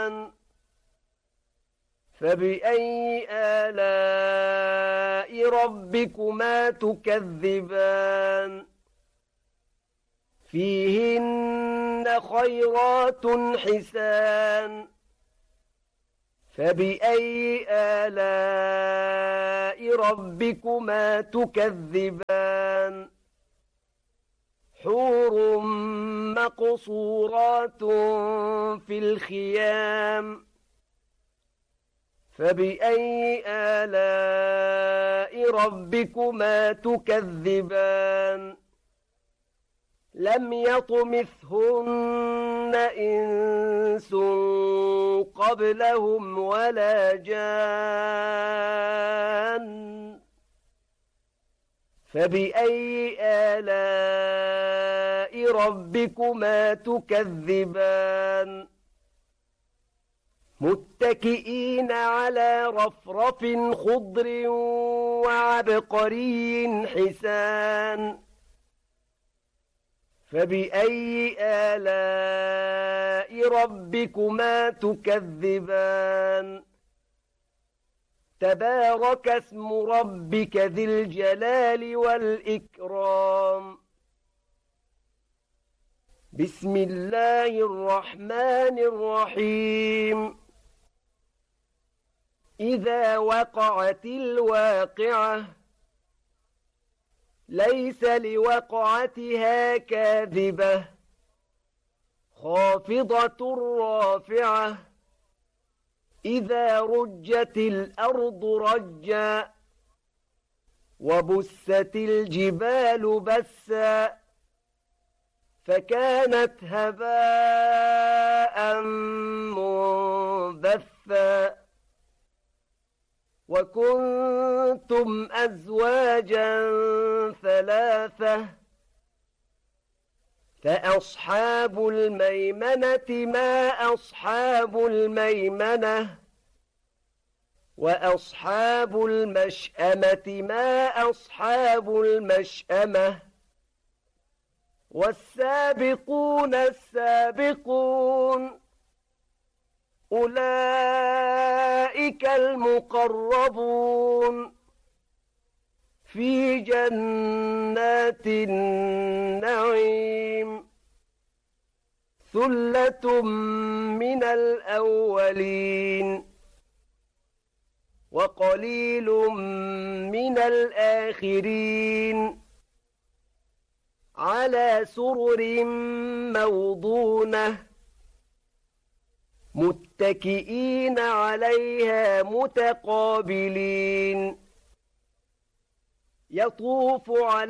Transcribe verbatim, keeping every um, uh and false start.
فبأي آلاء ربكما تكذبان فيهن خيرات حسان فبأي آلاء ربكما تكذبان حور مقصورات في الخيام فبأي آلاء ربكما تكذبان لم يطمثهن إنس قبلهم ولا جان فبأي آلاء ربكما تكذبان متكئين على رفرف خضر وعبقري حسان فبأي آلاء ربكما تكذبان تبارك اسم ربك ذي الجلال والإكرام بسم الله الرحمن الرحيم إذا وقعت الواقعة ليس لوقعتها كاذبة خافضة رافعة إذا رجت الأرض رجا وبست الجبال بسا فكانت هباء منبثا وكنتم أزواجا ثلاثة فأصحاب الميمنة ما أصحاب الميمنة وأصحاب المشأمة ما أصحاب المشأمة والسابقون السابقون أولئك المقربون في جنات النعيم ثلة من الأولين وقليل من الآخرين على سرر موضونة متكئين عليها متقابلين يطوف عليهم